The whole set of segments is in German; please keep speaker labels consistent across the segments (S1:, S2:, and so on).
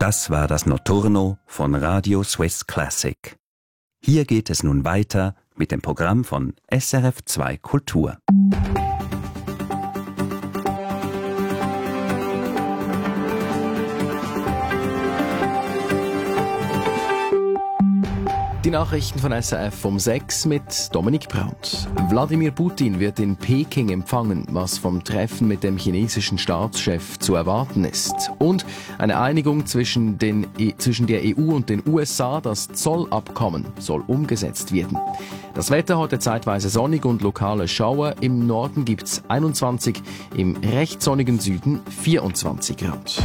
S1: Das war das Notturno von Radio Swiss Classic. Hier geht es nun weiter mit dem Programm von SRF 2 Kultur.
S2: Die Nachrichten von SRF um 6 mit Dominik Brandt. Wladimir Putin wird in Peking empfangen, was vom Treffen mit dem chinesischen Staatschef zu erwarten ist. Und eine Einigung zwischen der EU und den USA, das Zollabkommen, soll umgesetzt werden. Das Wetter heute zeitweise sonnig und lokale Schauer. Im Norden gibt's 21, im recht sonnigen Süden 24 Grad.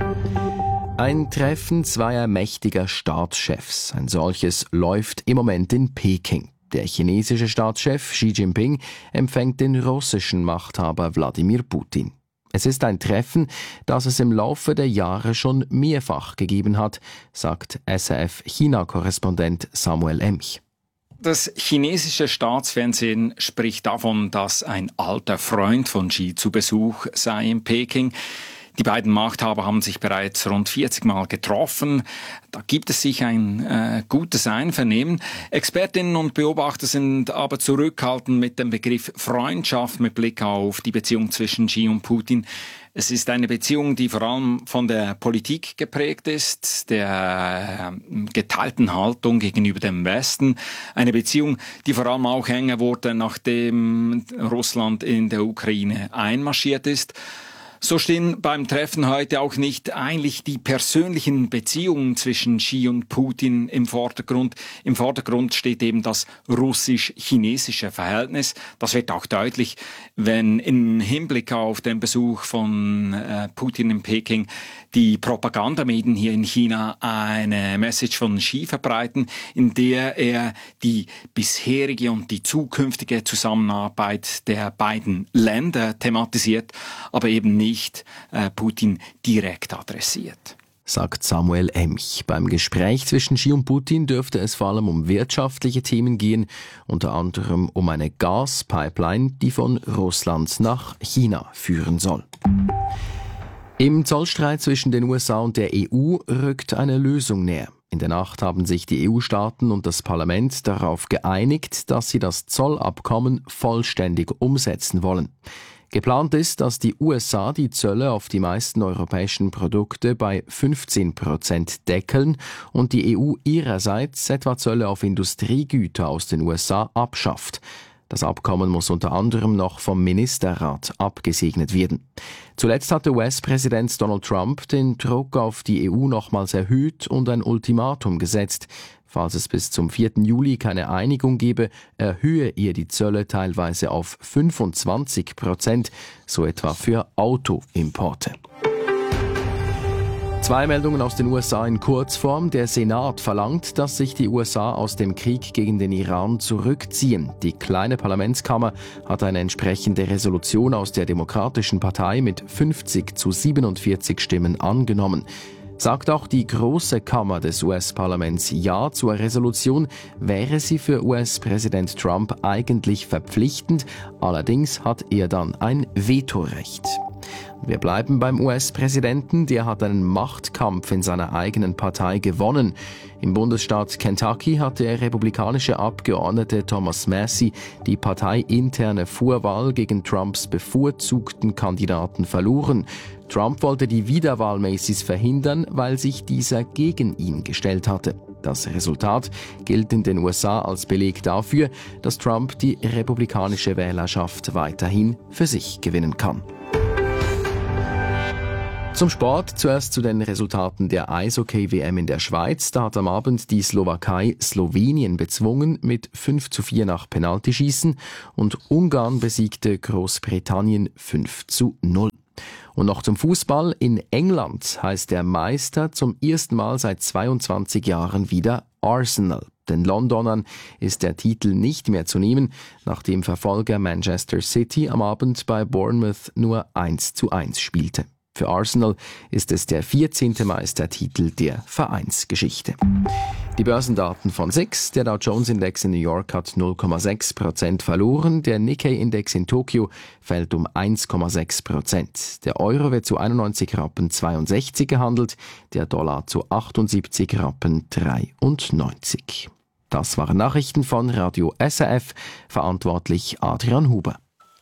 S2: Ein Treffen zweier mächtiger Staatschefs. Ein solches läuft im Moment in Peking. Der chinesische Staatschef Xi Jinping empfängt den russischen Machthaber Wladimir Putin. Es ist ein Treffen, das es im Laufe der Jahre schon mehrfach gegeben hat, sagt SRF-China-Korrespondent Samuel Emch.
S3: Das chinesische Staatsfernsehen spricht davon, dass ein alter Freund von Xi zu Besuch sei in Peking. Die beiden Machthaber haben sich bereits rund 40 Mal getroffen. Da gibt es sicher ein gutes Einvernehmen. Expertinnen und Beobachter sind aber zurückhaltend mit dem Begriff Freundschaft mit Blick auf die Beziehung zwischen Xi und Putin. Es ist eine Beziehung, die vor allem von der Politik geprägt ist, der geteilten Haltung gegenüber dem Westen. Eine Beziehung, die vor allem auch enger wurde, nachdem Russland in der Ukraine einmarschiert ist. So stehen beim Treffen heute auch nicht eigentlich die persönlichen Beziehungen zwischen Xi und Putin im Vordergrund. Im Vordergrund steht eben das russisch-chinesische Verhältnis. Das wird auch deutlich, wenn im Hinblick auf den Besuch von Putin in Peking die Propagandamedien hier in China eine Message von Xi verbreiten, in der er die bisherige und die zukünftige Zusammenarbeit der beiden Länder thematisiert, aber eben nicht Putin direkt adressiert.
S2: Sagt Samuel Emch. Beim Gespräch zwischen Xi und Putin dürfte es vor allem um wirtschaftliche Themen gehen, unter anderem um eine Gaspipeline, die von Russland nach China führen soll. Im Zollstreit zwischen den USA und der EU rückt eine Lösung näher. In der Nacht haben sich die EU-Staaten und das Parlament darauf geeinigt, dass sie das Zollabkommen vollständig umsetzen wollen. Geplant ist, dass die USA die Zölle auf die meisten europäischen Produkte bei 15% deckeln und die EU ihrerseits etwa Zölle auf Industriegüter aus den USA abschafft. Das Abkommen muss unter anderem noch vom Ministerrat abgesegnet werden. Zuletzt hatte US-Präsident Donald Trump den Druck auf die EU nochmals erhöht und ein Ultimatum gesetzt. Falls es bis zum 4. Juli keine Einigung gebe, erhöhe er die Zölle teilweise auf 25%, so etwa für Autoimporte. Zwei Meldungen aus den USA in Kurzform. Der Senat verlangt, dass sich die USA aus dem Krieg gegen den Iran zurückziehen. Die kleine Parlamentskammer hat eine entsprechende Resolution aus der Demokratischen Partei mit 50-47 Stimmen angenommen. Sagt auch die große Kammer des US-Parlaments Ja zur Resolution, wäre sie für US-Präsident Trump eigentlich verpflichtend, allerdings hat er dann ein Vetorecht. Wir bleiben beim US-Präsidenten, der hat einen Machtkampf in seiner eigenen Partei gewonnen. Im Bundesstaat Kentucky hat der republikanische Abgeordnete Thomas Massie die parteiinterne Vorwahl gegen Trumps bevorzugten Kandidaten verloren. Trump wollte die Wiederwahl Massies verhindern, weil sich dieser gegen ihn gestellt hatte. Das Resultat gilt in den USA als Beleg dafür, dass Trump die republikanische Wählerschaft weiterhin für sich gewinnen kann. Zum Sport, zuerst zu den Resultaten der Eishockey-WM in der Schweiz. Da hat am Abend die Slowakei Slowenien bezwungen mit 5:4 nach Penaltyschießen und Ungarn besiegte Großbritannien 5:0. Und noch zum Fußball. In England heißt der Meister zum ersten Mal seit 22 Jahren wieder Arsenal. Den Londonern ist der Titel nicht mehr zu nehmen, nachdem Verfolger Manchester City am Abend bei Bournemouth nur 1:1 spielte. Für Arsenal ist es der 14. Meistertitel der Vereinsgeschichte. Die Börsendaten von SIX. Der Dow Jones Index in New York hat 0,6% verloren. Der Nikkei Index in Tokio fällt um 1,6%. Der Euro wird zu 91 Rappen 62 gehandelt, der Dollar zu 78 Rappen 93. Das waren Nachrichten von Radio SRF, verantwortlich Adrian Huber.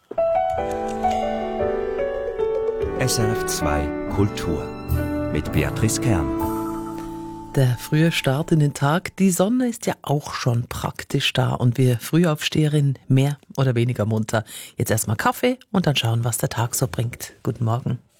S1: SRF 2 Kultur mit Beatrice Kern.
S4: Der frühe Start in den Tag, die Sonne ist ja auch schon praktisch da und wir Frühaufsteherinnen mehr oder weniger munter. Jetzt erstmal Kaffee und dann schauen, was der Tag so bringt. Guten Morgen.